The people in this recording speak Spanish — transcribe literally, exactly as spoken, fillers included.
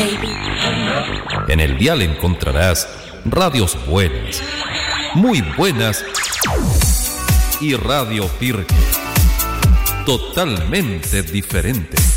baby. En el dial encontrarás radios buenas, muy buenas y Radio Pirque, totalmente diferente.